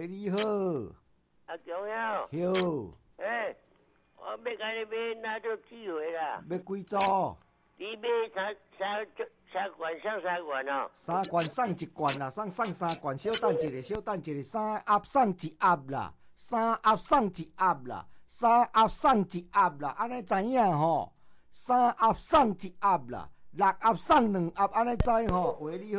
喂，你好。 阿强呀。 好。 我要甲你买哪种机会啦？ 要几组？ 你买三罐送3罐哦。 3罐送1罐啦，送3罐，小等一下，小等一下，3盒送1盒啦，3盒送1盒啦，3盒送1盒啦，安尼知影吼？3盒送1盒啦，6盒送2盒，安尼知吼？喂，你好。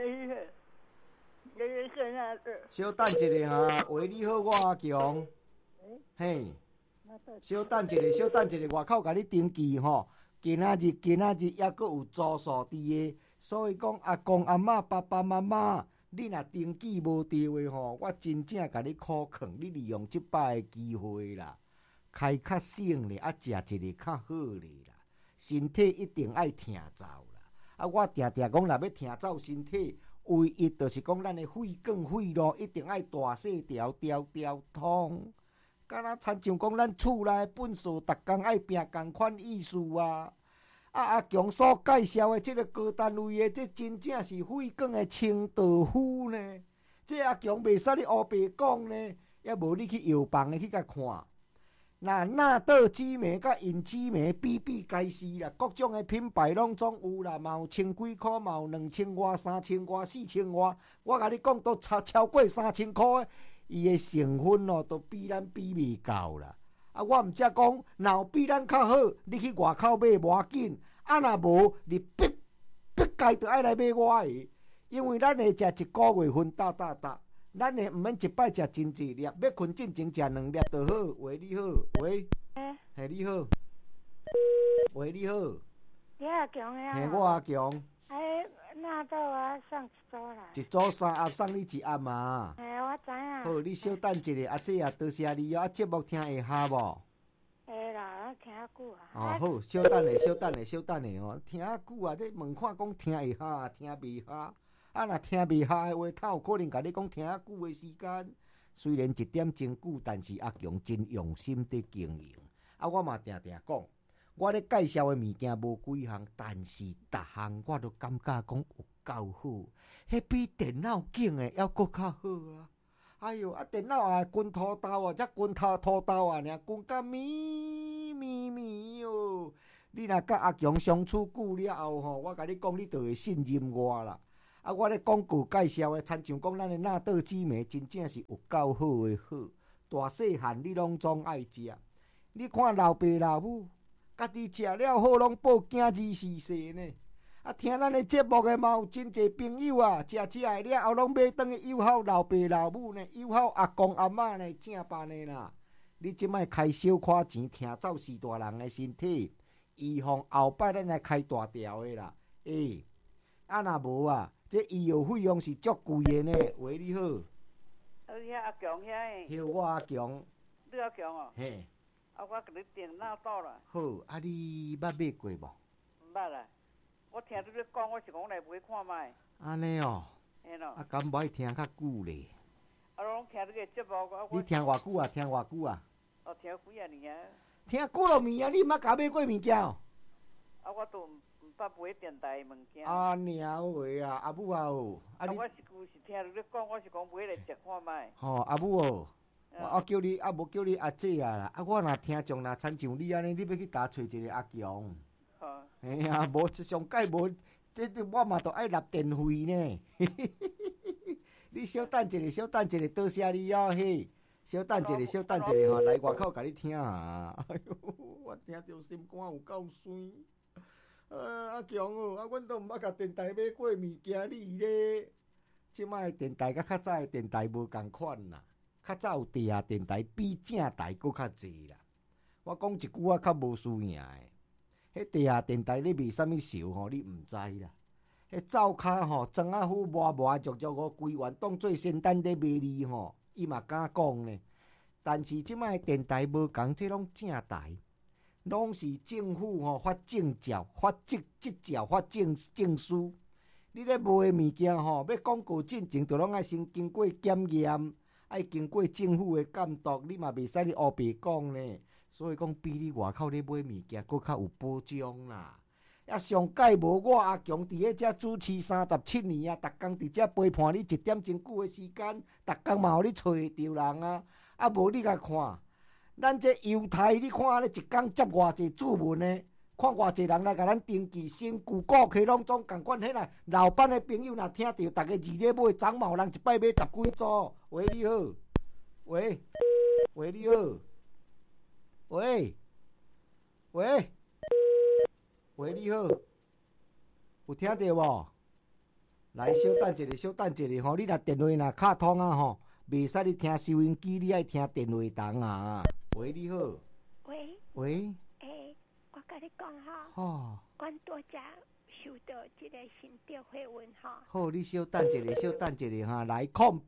小等一下哈，喂，你好，我阿强。嘿，小等一下，小等一下，外口甲你登记吼。今仔日还阁有住宿伫个，所以讲阿公阿嬷、爸爸妈妈，你若登记无对话吼，我真正甲你考劝，你利用即摆的机会啦，开较省咧，食一个较好咧啦，身体一定爱听走啦。啊，我定定讲，若要听走身体，唯一就是讲咱的肺管肺路一定爱大细条通。敢若亲像讲咱厝内粪扫，逐工爱拼共款意思啊！阿强所介绍的即个高单位的，这真正是肺管的清道夫呢。这阿强袂使你乌白讲呢，也无你去药房的去甲看。那纳豆紫莓甲银紫莓比皆是啦，各种的品牌拢总有啦，嘛有千几箍，嘛有2000外、3000外、4000外。我甲你讲，都超过3000箍的。伊的成分哦，都比咱比袂到啦。啊，我毋则讲，若有比咱较好，你去外口买无要紧。啊，若无，你必该着爱来买我的，因为咱会食1个月份搭，咱会毋免一摆食真济粒，要困进前食2粒就好。喂，你好，喂，嘿，你好，喂，你好， 你阿强呀？ 嘿，我阿强。 纳豆啊，送1组啦。 1组3盒，送你1盒嘛。 我知影。 好，你稍等一下，姐啊，多谢你哦。节目听会下无？ 会啦，我听久啊。 好，稍等下哦。听久啊，你问看讲听会下，听袂下。啊，若听袂下的话，他有可能甲你讲听久的时间。虽然1点真久，但是阿强真用心在经营。啊，我嘛定讲。我咧介绍的物件无几项，但是逐项我都感觉讲有够好，迄比电脑镜的还佫较好啊！哎哟，啊电脑啊，滚土豆啊，才滚土豆啊，滚甲咪哟！你若甲阿强相处久了后吼，我甲你讲，你就会信任我啦。啊，我咧广告介绍的，亲像讲咱的纳豆紫莓，真正是有够好的好，大细汉你拢总爱食。你看老爸老母。家己食了好，拢报囝儿逝世呢。啊，听咱的节目的嘛有真侪朋友啊，食的了后拢买转去友好老爸老母呢，友好阿公阿嬷呢，正办的啦。你即摆开小可钱，听走是大人的身体，预防后摆咱来开大条的啦。啊若无啊，这医药费用是足贵的呢。喂，你好。 遐阿强遐诶。我阿强。 你阿强哦。 嘿。 啊，我甲你订纳豆啦。 好，啊，你捌买过无？ 毋捌啦，我听你讲，我是讲来买看卖。 安尼哦。 嘿咯。 啊，敢无爱听较久咧？ 啊，拢听你个节目， 你听偌久啊？听偌久啊？ 哦，听几啊年啊。 听几落年啊？你毋捌甲买过物件哦？ 啊，我都毋捌买电台物件。 啊，娘喂啊，阿母啊哦。 啊，我是听你讲，我是讲买来食看卖。 吼，阿母哦。我叫你啊，无叫你阿姐啊啦！啊，我若听众若亲像你安尼，你要去打找一个阿强。 好。 哎呀，无上届无，这我嘛都爱纳电费呢。你稍等一下，多谢你哦嘿。稍等一下吼，来外口甲你听啊！哎呦，我听着心肝有够酸。阿强哦，啊，阮都毋捌甲电台买过物件，你咧？即摆电台甲较早的电台无共款啦。较早有地下电台比正台佫较济啦。我讲一句我较无输赢诶，迄地下电台你卖啥物烧吼，你毋知啦。迄灶骹吼，装啊好磨足哦，规员当做仙丹在卖你吼，伊嘛敢讲呢。但是即摆电台无共，这拢正台，拢是政府吼发证照、发执照、发证书。你咧卖诶物件吼，要广告进前，就拢爱先经过检验。爱经过政府的监督，你嘛袂使你乌白讲呢。所以讲，比你外口咧买物件，佫较有保障啦。 也上届无我阿强伫咧遮主持37年啊，逐工伫遮陪伴你1点真久的时间，逐工嘛互你找会着人啊。啊无你甲看，咱这犹太，你看安尼一工接偌济注文呢？看偌济人来甲咱登记，身躯顾客拢总共款。迄来老板的朋友若听到，逐个二咧买，昨嘛有人一摆买10几组。喂，你好，喂，喂，你好，喂，喂。喂，你好，有听到无？来，小等一下，小等一下吼，你若电话若卡通啊吼，袂使你听收音机，你爱听电话筒啊。喂，你好。 喂。 喂。 我甲你讲吼。 哦。 阮拄则收到一个新调回文吼。 好，你小等一下，小等一下哈，来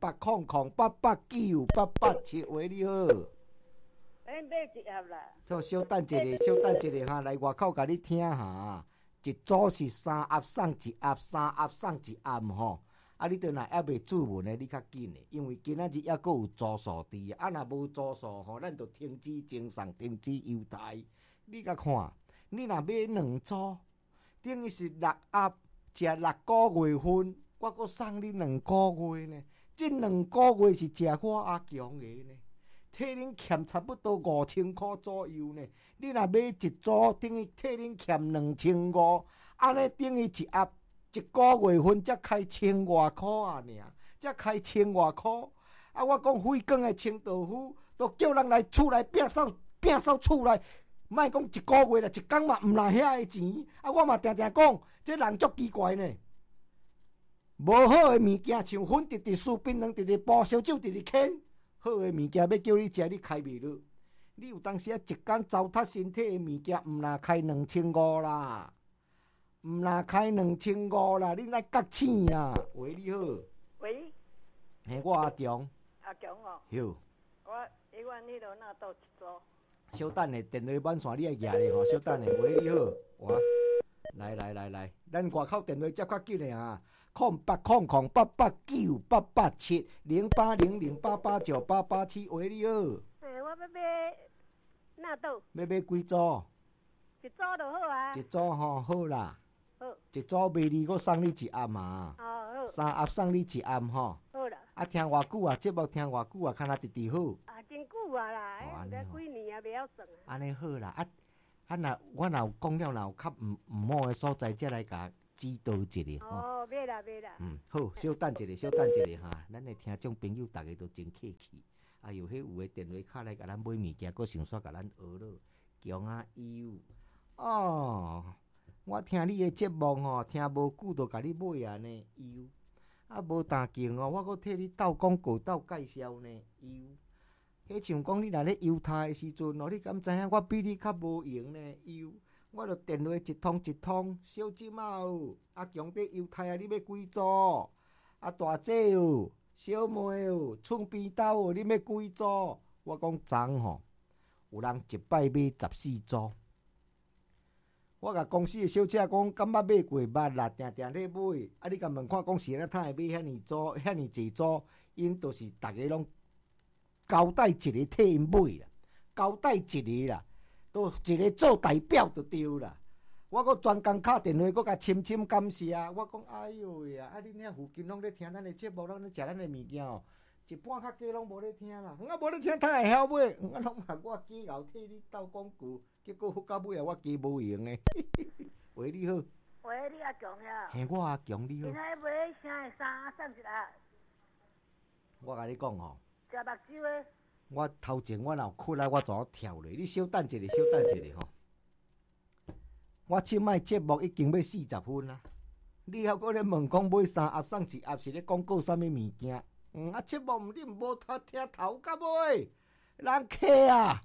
0800889887，喂，你好。 买一盒啦。 做小等一下，小等一下哈，来外口甲你听哈。一组是3盒送1盒，3盒送1盒吼。啊，你倒若还袂注文的，你较紧的，因为今仔日还佫有组数伫啊。若无组数吼，咱就停止赠送，停止邮台。你甲看，你若买2组，等于是6盒，食6个月份，我佫送你2个月呢。这2个月是食我阿强的呢。替恁欠差不多5000块左右呢，你若买一组，等于替恁欠2500，安尼等于一盒1个月份才开1000外块啊，才开1000外块。啊，我讲费工的清道夫，都叫人来厝内摒扫厝内，莫讲1个月啦，一工嘛毋拿遐个钱。啊，我嘛定定讲，这人足奇怪呢。无好的物件，像粉直直酥、槟榔直直煲、烧酒直直啃。好的物件要叫你食，你开袂落。你有当时啊，一工糟蹋身体的物件，毋若开2500啦，毋若开2500啦，你来觉醒啦。喂，你好。 喂。 嘿，我阿强。 阿强哦。 哟。 我希望你落那倒一组。 小等下，电话满线你爱举咧吼。小等下，喂，你好。哇，来，咱外口电话接较紧的啊。08008878870800889887，喂，你好。 我要买哪倒？ 要买几组？ 一组就好啊。 一组吼，好啦。 好。 一组卖你，我送你1盒嘛。 哦，好。 3盒送你1盒吼。 好啦。 啊，听偌久啊？节目听偌久啊？看若直直好。 啊，真久啊啦，要几年啊，袂晓算啊。 安尼好啦，若我若有讲了，若有较毋好的所在，才来甲指导一下吼。 哦，袂啦。 好，小等一下哈，咱的听众朋友逐个都真客气。哎呦，迄有诶电话卡来甲咱买物件，佫想煞甲咱讹了，强啊优哦！我听你的节目吼，听无久就甲你买啊呢优，啊无打劲哦，我佫替你斗广告斗介绍呢优。迄像讲你若咧犹太的时阵哦，你敢知影我比你较无闲呢优？我著电话一通一通，小姊有，阿强伫犹太啊，你要几组？啊大姐有，小妹有，厝边兜有，你要几组？我讲昨吼，有人一摆买14组。我甲公司的小姐讲，敢捌买过捌啦，定定咧买。啊，你甲问看，讲是安怎通会买遐尼组、遐尼济组？因都是逐个拢交代一个替因买啦，交代一个啦。都一个做代表就对啦。我阁专工敲电话，阁甲深感谢。我讲哎哟喂啊！恁遐附近拢咧听咱的节目，拢咧食咱的物件哦。一半较加拢无咧听啦，我无咧听，通会晓买？我拢嘛我见后替你斗广告，结果到尾啊我加无用诶。喂，你好。 喂，你阿强呀？ 嘿，我阿强你好。 今仔买啥个衫送一下？ 我甲你讲吼。 食目睭诶。 我头前我若有困来，我怎跳咧？你小等一下吼。我即摆节目已经要40分啦。你还搁咧问讲买3盒送1盒是咧广告啥物物件？啊，节目你无听头到尾，人客啊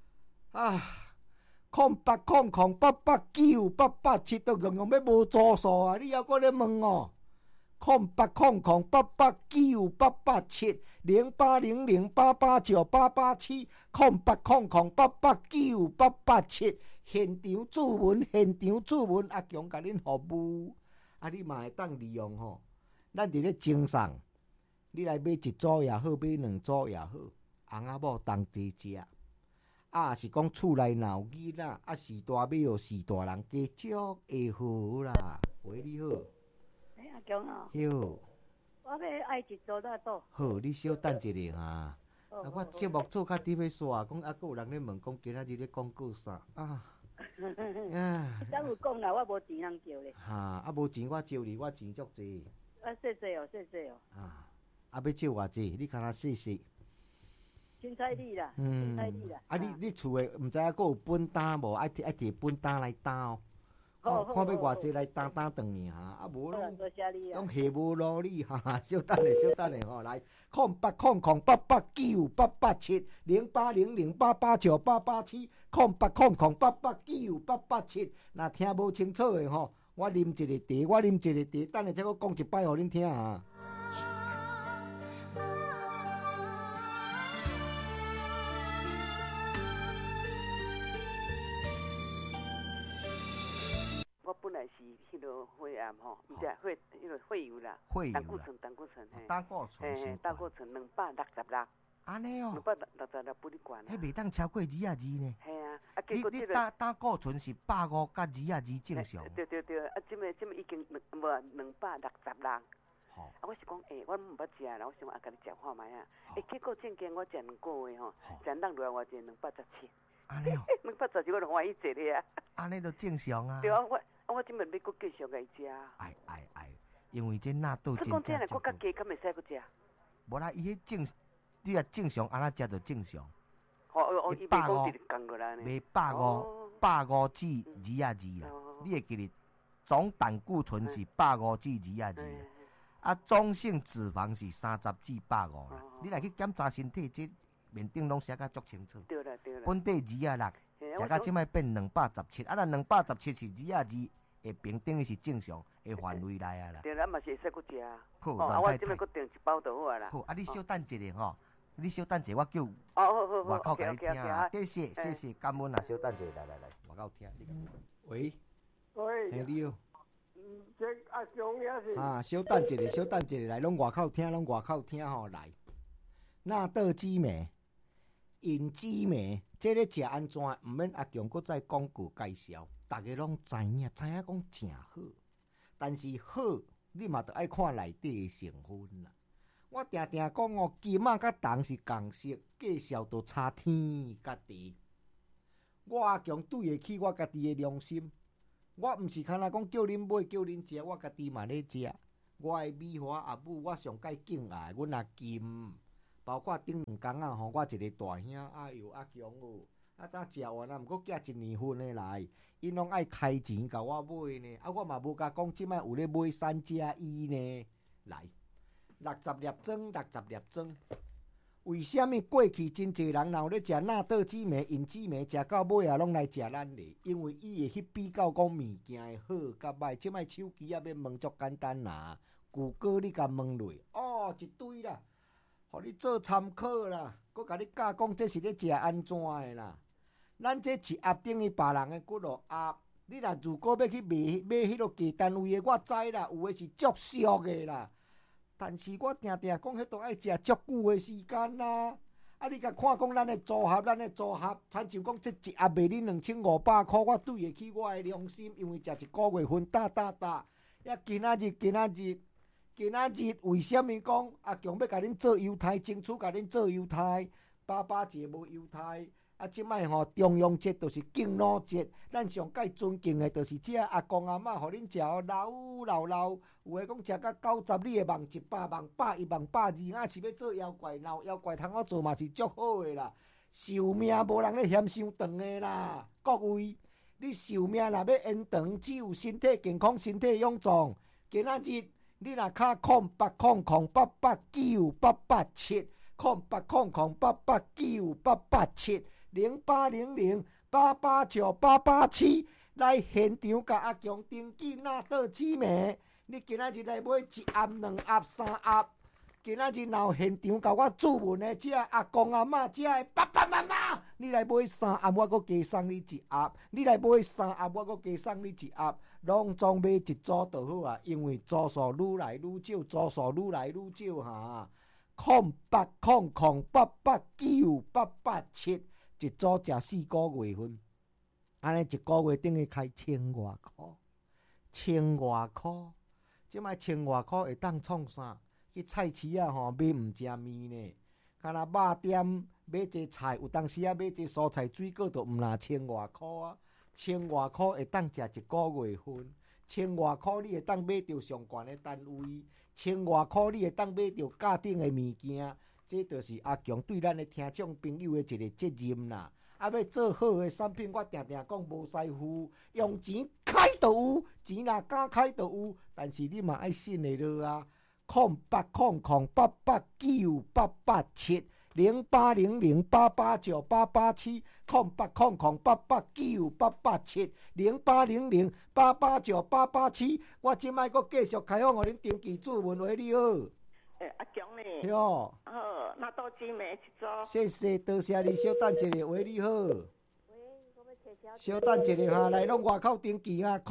0800889887都用要无组数啊！你还搁咧问哦？080088988708008898870800889887现场注文，阿强甲恁服务，啊，你嘛会当利用吼。咱伫咧赠送，你来买1组也好，买2组也好，翁仔某当齐食。 啊是讲厝内若有囡仔，啊是大尾哦是大人，家足会好啦。喂，你好。 阿强哦。 好。 我要爱一组大豆。 好，你稍等一下哈。我节目做较伫要煞，讲还佫有人咧问讲今仔日咧广告啥啊？ 敢有讲啦，我无钱通叫咧。 啊无钱我招你，我钱足济。 谢谢哦，谢谢哦。 要招偌济？你敢若试试？ 凊彩你啦，凊彩你啦。 你厝诶，毋知影佫有本单无？爱摕本单来担哦。看要偌济来担转去哈，无拢拢下无路哩哈，稍等下吼，来080088988708008898870800889887，若听无清楚诶吼，我啉一个茶，等下再佫讲一摆互恁听啊。 我本来是迄个肺癌吼，毋是迄个肺油啦，胆固醇，胆固醇266。 安尼哦 266不哩管啊。 迄袂当超过2呢。 系啊， 你胆固醇是150甲2正常。 对，啊，即么已经266。啊，我是讲，我毋捌食啦，我想甲你食看卖啊。结果正经我食2个月吼，食落来偌济217。 安尼哦 217我就怀疑一个啊。 安尼就正常啊。 对啊，我即阵要搁继续来食。 哎，因为这纳豆真正。 你讲这样我较加，敢袂使搁食？ 无啦，伊迄正，你若正常安怎食就正常。 伊袂讲直直降过来呢。 袂150至2啦，你会记得总胆固醇是150至2啊，总性脂肪是30至150啦。你若去检查身体，这面顶拢写甲足清楚。 对啦。 本地206，食到即摆变217，啊，咱217是2会平等是正常的范围内啊啦。 对啦，嘛是会使搁食。 好， 我即摆搁订一包就好啊啦。 好，你稍等一下吼，我叫好， 外口甲你听啊。谢谢，感恩啊，稍等一下，来，外口听。喂，你好。 这阿强也是。 稍等一下，来，拢外口听吼，来。纳豆激酶、银激酶，这咧食安怎？毋免阿强搁再广告介绍，大家拢知影讲真好。但是好，你嘛得爱看内底的成分啦。我定讲哦，金仔甲铜是共色，计数都差天甲地。我阿强对得起我家己的良心，我毋是干那讲叫恁买叫恁食，我家己嘛咧食。我的美华阿母，我上介敬爱阮阿金。包括顶2工啊吼，我一个大兄，哎呦阿强哦，当食完啊，毋过寄1年份的来，因拢爱开钱甲我买呢，我嘛无甲讲，即摆有咧买3加1呢，来60粒装。为什么过去真侪人若有咧食纳豆激酶、银激酶，食到尾啊拢来食咱咧？因为伊会去比较讲物件的好甲歹。即摆手机啊要问足简单啦，谷歌你甲问落，一堆啦。互你做参考啦，佮甲你教讲这是咧食安怎的啦。咱这一盒等于别人的骨肉盒，你若如果要去买迄落价单位的，我知啦，有的是足俗的啦。但是我定定讲，迄都爱食足久的时间啦。你甲看讲咱的组合，参像讲这一盒卖你2500块，我对得起我的良心，因为食一个月份打。今仔日为什么讲阿强要甲恁做犹太，争取甲恁做犹太？爸爸节无犹太，即摆吼中央节就是敬老节，咱上界尊敬的，就是这阿公阿嬷，互恁食老，有诶讲食到90，你会望100望100，1望120，是要做妖怪，闹妖怪通好做嘛是足好的啦。寿命无人咧嫌伤长的啦，各位，你寿命若要延长，只有身体健康、身体勇壮。今仔日。你若卡08008898870800889887来现场甲阿强登记纳豆激酶。你今仔日来买1盒、2盒、3盒。今仔日若有现场甲我注文的这阿公阿嬷这的爸爸妈妈，你来买3盒，我阁加送你1盒；你来买3盒，我阁加送你1盒。拢总买一组就好啊，因为组数愈来愈少哈。0800889887 一组食4个月份，安尼一个月等于开1000外箍，1000外箍。即摆1000外箍会当创啥？去菜市啊吼，买毋食面呢，敢若肉店买一菜，有当时啊买一蔬菜水果都毋若1000外箍啊。1000外箍会当食一个月份，1000外箍你会当买着上悬的单位，1000外箍你会当买着价顶的物件。这就是阿强对咱的听众朋友的一个责任啦。啊，要做好的产品，我定定讲无师傅，用钱开就有，钱若敢开就有，但是你嘛爱信的落啊。0800889887 0800889887 0800889887 0800889887。我即摆阁继续开放，互恁登记注文话你好。 阿强呢？ 哟， 好，那到金梅一组。 谢谢，多谢你，稍等一下，喂，你好。稍等一下哈，来拢外口登记啊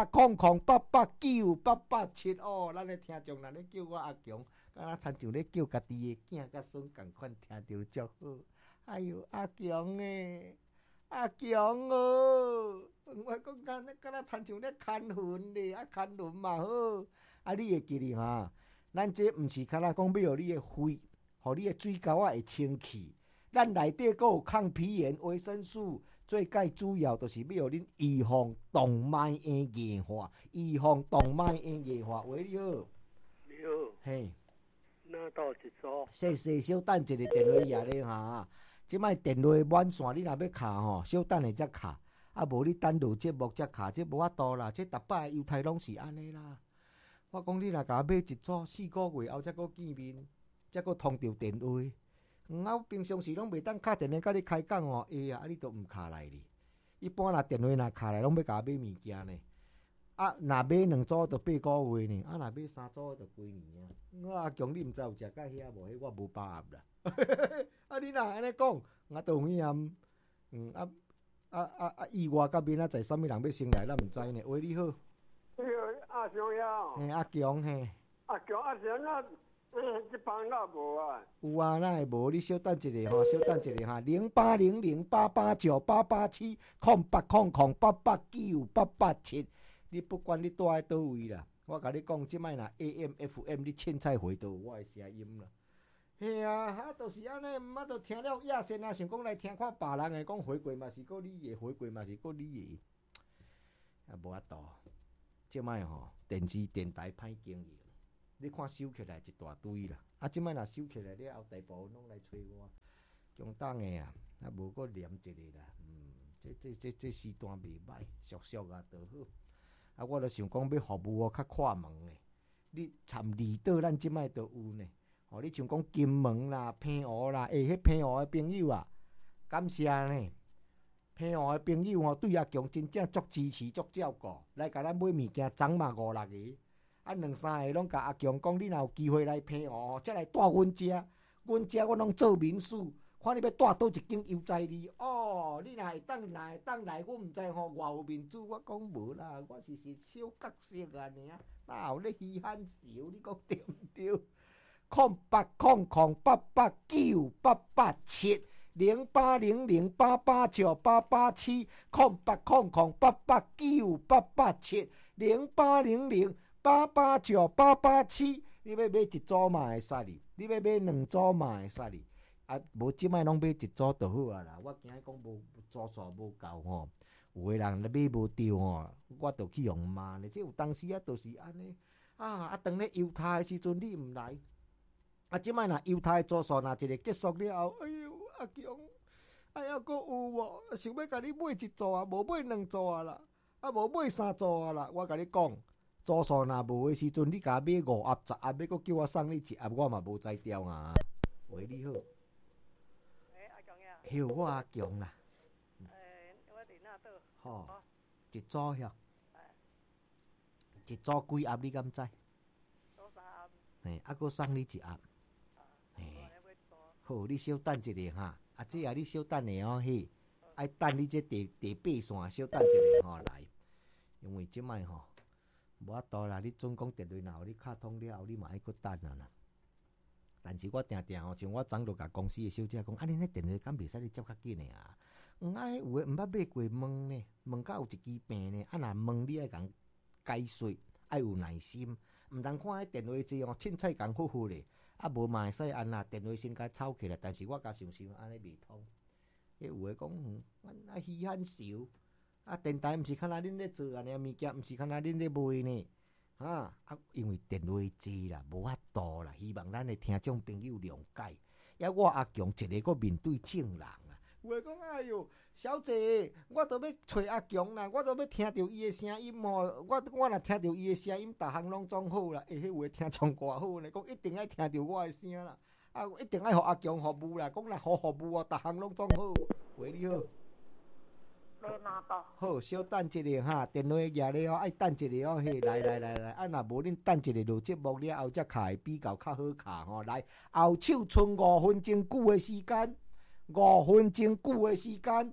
，0800889887哦，咱的听众人咧叫我阿强，敢若亲像咧叫家己的囝甲孙共款，听着足好。哎呦，阿强诶，阿强哦，我讲敢若亲像咧牵魂咧，啊牵魂嘛好，啊你会记哩哈？咱这毋是敢若讲要互你的肺，互你的水沟啊会清气，咱内底阁有抗皮炎、维生素。最介主要就是要互恁预防动脉的硬化，预防动脉的硬化。喂，你好。 你好。 嘿。 那到一组。 谢谢，稍等一个电话也咧哈。即摆电话满线，你若要卡吼，稍等下才卡。啊，无你等录节目才卡，这无法度啦。这逐摆犹太拢是安尼啦。我讲你若甲我买一组4个月后才阁见面，才阁通着电话。我平常时拢袂当敲电话甲你开讲哦，啊，你都毋敲来哩。一般若电话若敲来，拢要甲我买物件呢。啊，若买2组就8个月呢，啊，若买3组就几年啊。我阿强，你毋知有食到遐无？迄我无把握啦。啊，你若安尼讲，我都有影。意外甲面仔载啥物人要先来，咱毋知呢。喂，你好。 阿强呀。 嘿，阿强嘿。 阿强啊。这帮哪无啊？ 有啊，哪会无？你稍等一下吼，稍等一下哈。0800889887 0800889887。你不管你住在倒位啦，我甲你讲，即摆若 AM、FM 你凊彩回到我的声音啦。嘿啊，就是安尼，毋就听了亚线啊，想讲来听看别人的讲回归嘛是个你的，回归嘛是个你的，啊无法度。即摆吼，电视电台歹经营。你看收起来一大堆啦，啊！即摆若收起来了后，大部分拢来找我，中档的啊，啊无搁念一个啦，这时段袂歹，俗啊，都好。啊，我著想讲要服务较看门的，你参离岛咱即摆都有呢。吼，你像讲金门啦、平湖啦，迄平湖的朋友啊，感谢呢。平湖的朋友吼，对阿强真正足支持、足照顾，来甲咱买物件，总嘛5、6个。啊，2、3个拢甲阿强讲，你若有机会来平湖，才来带阮遮。阮遮我拢做民宿，看你要带倒一间悠哉哩。哦，你若会当来，我毋知吼偌有面子。我讲无啦，我是小角色啊，尔哪有咧稀罕笑？你讲对毋对？0800889887 0800889887 0800889887 0800889887，你要买一组嘛会使哩，你要买2组嘛会使哩。啊，无即摆拢买一组就好啊啦。我惊讲无组数无够吼，有个人咧买无着吼，我就去用骂咧。即有当时啊，就是安尼啊。当咧犹太的时阵你毋来，啊，即摆若犹太的组数若一个结束了后，哎呦，阿强，哎呀，阁有无？想要甲你买一组啊，无买2组啊啦，啊，无买3组啊啦。我甲你讲。组数若无的时阵，你甲我买5盒、10盒，要阁叫我送你1盒，我嘛无才调啊。喂，你好。 阿强呀。 哟，我阿强啦。 我伫那倒。 好，一组遐。一组几盒你敢知？ 多3盒。 嘿，啊，阁送你1盒。嘿。好，你稍等一下哈。啊，这你稍等下哦，嘿。爱等你这第8线，稍等一下吼来，因为即摆吼。无法度啦！你总讲电话若互你敲通了后，你嘛爱搁等啊啦。 但是我定定吼，像我昨就甲公司的小姐讲，啊，恁迄电话敢袂使你接较紧的啊？有诶毋捌买过问呢，问到有一支病呢，啊，若问你爱共解说，爱有耐心，毋通看迄电话机哦，凊彩共呼呼咧，啊，无嘛会使安那电话先甲吵起来，但是我甲想安尼袂通。迄有诶讲，啊，稀罕少，啊，电台毋是看若恁咧做安尼物件，毋是看若恁咧卖呢。啊，因为电话机啦，无法度啦，希望咱的听众朋友谅解。也我阿强一个个面对正人啊，有诶讲，哎哟，小姐，我都要找阿强啦，我都要听到伊的声音哦。我若听到伊的声音，逐项拢总好啦。迄有诶听众偌好呢，讲一定爱听到我的声啦，啊，一定爱互阿强服务啦，讲若好服务哦，逐项拢总好。喂，你好。好，小等一下哈，电话举咧哦，爱等一下哦，嘿，来，啊，若无恁等一下录节目了后才卡会比较好卡吼。来，后手剩5分钟久的时间，5分钟久的时间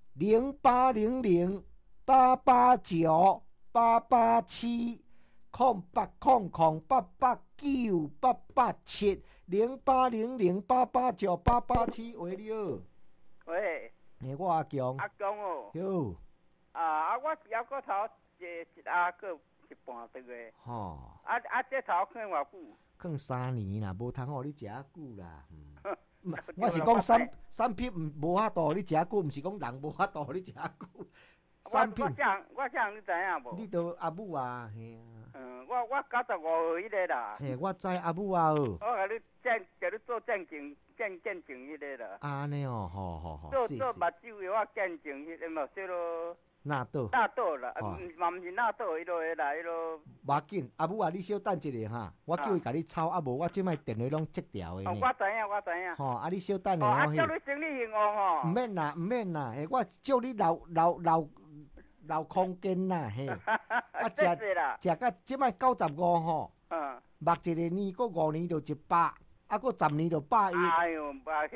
0800889889887887080088898887，喂，你好。 喂。 我阿强。 阿强哦。 有。 我摇个头一阿个一半个月。 吼。 这头囥偌久？ 囥3年啦，无通互你食久啦。我是讲产品无法度你食久，毋是讲人无法度你食久。产品。我这样你知影无？ 你都阿母啊，嘿啊。 我95岁迄个啦。 嘿，我知阿母啊。 我甲你做鉴证迄个啦。 安尼哦，好。 做目睭的我鉴证迄个嘛，说咯。纳豆啦，嘛毋是纳豆，迄落啦，迄落。 无要紧，阿母啊，你小等一下哈，我叫伊甲你抄，啊无我即摆电话拢接掉的呢。 我知影。 吼，啊你小等下哦。叫你生理型哦吼。 毋免啦，嘿，我叫你留空间啦，嘿。啊，食到即摆95吼。目一个年，过5年就100，啊，过10年就110。 哎哟，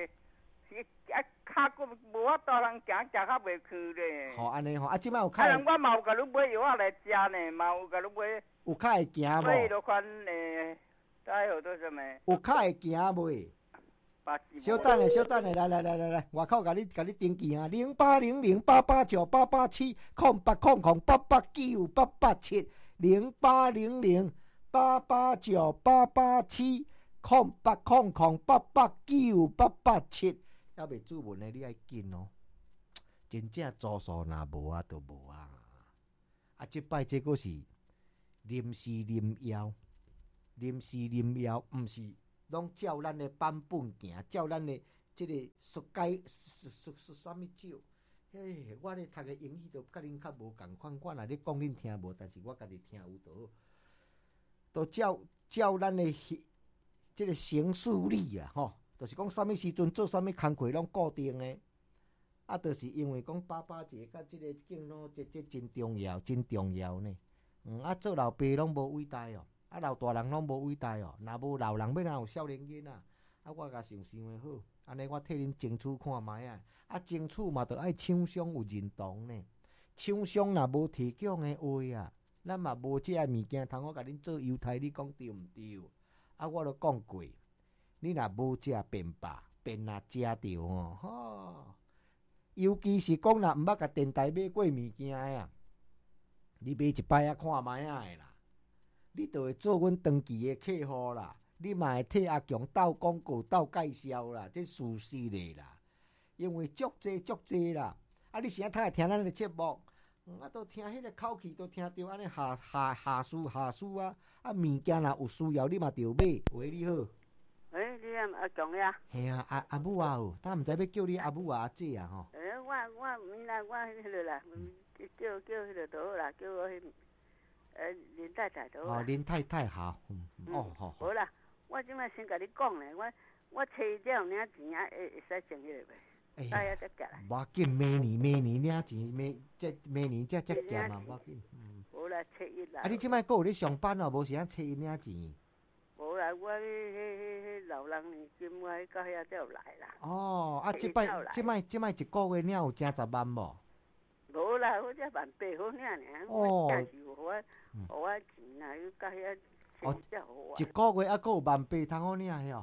脚骨无法度通行，食较袂去咧。 吼，安尼吼，啊，即摆有较。我嘛有甲你买药来食呢，嘛有甲你买。 有较会行无？ 所以就款在好多什么？ 有较会行袂？小等下，来，外口甲你登记啊，080088898878700800887887080088898887，还袂注文的你爱紧哦，真正住宿若无啊，就无啊。啊，即摆这个是临时临要，毋是。拢照咱的版本行，照咱的即个书啥物少？嘿，我咧读的英语都甲恁较无共款。我若咧讲恁听无，但是我家己听有就好。都照咱的即个行事历啊，吼，就是讲啥物时阵做啥物工课拢固定的。啊，就是因为讲爸节甲即个敬老这真重要呢。啊，做老爸拢无伟大哦。啊，老大人拢无伟大哦，若无老人要哪有少年囡仔？啊，我甲想的好，安尼我替恁争取看卖啊！啊，争取嘛，着爱厂商有认同呢。厂商若无提供的话啊，咱嘛无这物件通我甲恁做犹太，你讲对毋对？啊，我都讲过，你若无食便罢，便若食着哦，吼。尤其是讲若毋捌甲电台买过物件啊，你买一摆啊看卖啊的啦。你就会做阮长期的客户啦，你嘛会替阿强斗广告、斗介绍啦，这事实的啦。因为足济啦，啊，你是啊，会听咱的节目，啊，都听迄个口气，都听到安尼下书啊，啊，物件若有需要，你嘛着买。喂，你好。 你阿强呀？ 嘿啊，阿母啊，他毋知要叫你阿母啊、阿姐啊吼。 我毋啦，我迄个啦，叫迄个倒啦，叫我迄。林太太都哦，林太太好，好。 好啦，我即摆先甲你讲咧，我找这样领钱啊，会使成迄个袂？哎呀，才夹来。 无紧，明年领钱，明年才夹嘛，无紧。 好啦，初一啦。 啊，你即摆还有咧上班哦？无时啊，初一领钱。 无啦，我迄老人年金，我到遐才有来啦。 哦，啊，即摆一个月领有挣10万无？ 无啦，我才1800好领尔。我是互我钱啊，到遐钱才好啊。 一个月还佫有1800通好领嘿哦。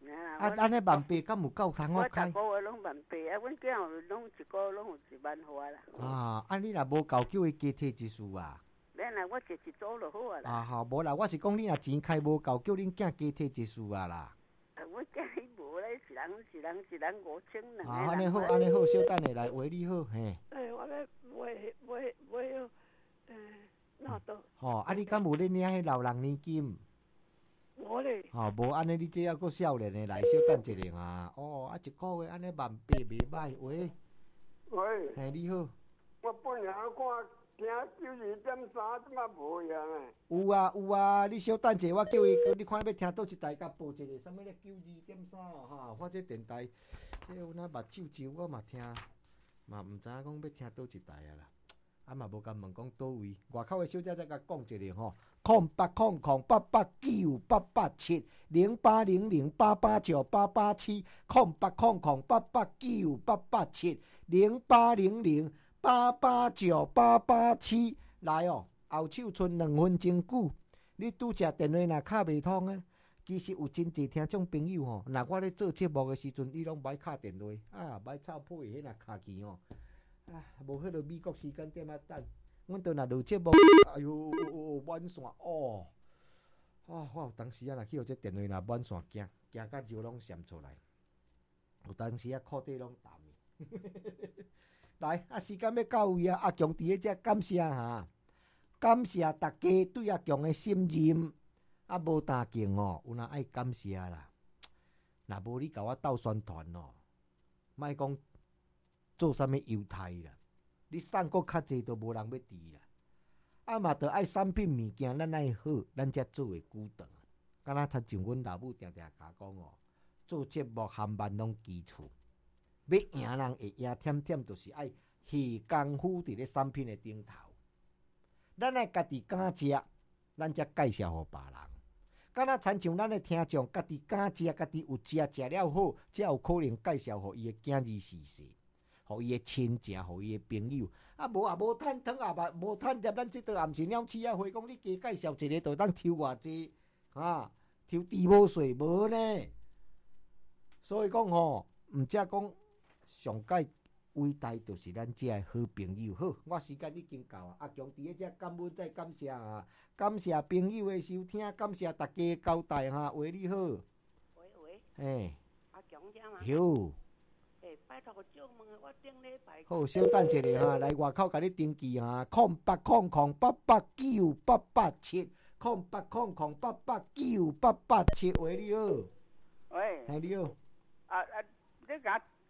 安尼万八敢有够通我开？ 我逐个月拢万八，阮囝拢一个拢有1万块啦。 你若无够叫伊加摕一束啊？ 免啦，我一组就好啊啦。 好，无啦，我是讲你若钱开无够，叫恁囝加摕一束啊啦。 我囝伊无咧，一人5000两个。 安尼好，小等下来话你好，嘿。 我要买那都。 你敢无咧领迄老人年金？ 无咧。 无安尼你这还阁少年的来，小等一下啊。一个月安尼18000袂歹，喂。 喂。 嘿，你好。 我本来看听92.3，即马无呀呢。 有啊，你小等者，我叫伊，你看要听倒一台，甲报一个，啥物咧92.3我这电台，这有那目睭睭，我嘛听，嘛毋知影讲要听倒一台啊啦。嘛无甲问讲倒位，外口的小姐才甲讲一个吼，0800889887 0800889887 0800889887 0800889887来哦，后手剩2分钟久，你拄只电话若敲袂通诶，其实有真侪听众朋友吼，若我咧做节目的时阵，伊拢歹敲电话，歹臭破迄若卡机吼。无迄落美国时间点等，阮倒若录节目，哎呦，满线我有当时若去互这电话若满线，惊甲尿拢闪出来，有当时裤底拢澹来，时间要到位啊！阿强伫咧遮感谢感谢大家对阿强的信任，无打敬有哪爱感谢啦？若无你甲我斗宣传莫讲。做啥物犹太啦？你送搁较济都无人要治啦。嘛，着爱产品物件，咱爱好，咱才做会久长。敢若像阮老母定定甲讲做节目含万拢基础，要赢人会赢，忝忝就是爱下功夫伫咧产品的顶头。咱爱家己敢食，咱才介绍互别人。敢若亲像咱的听众，家己敢食，家己有食了好，才有可能介绍互伊的囝儿婿婿。互伊的亲情，互伊的朋友，无趁汤无趁碟，咱即道也毋是鸟鼠仔花，讲你加介绍一个，就当抽偌济，抽猪毛税无呢？所以讲毋则讲上界伟大，就是咱遮的好朋友。好，我时间已经到啊，阿强伫咧遮感恩再感谢感谢朋友的收听，感谢大家的交代话你好。喂。 阿强遮嘛。 有。 拜托借问我顶礼拜。 好，小等一下来外口甲你登记0800889887 0800889887，喂，你好。 喂。 你好。 你甲